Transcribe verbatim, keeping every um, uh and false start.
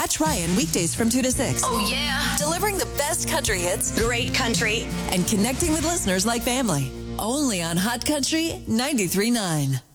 Catch Ryan weekdays from two to six. Oh, yeah. Delivering the best country hits. Great country. And connecting with listeners like family. Only on Hot Country ninety-three point nine.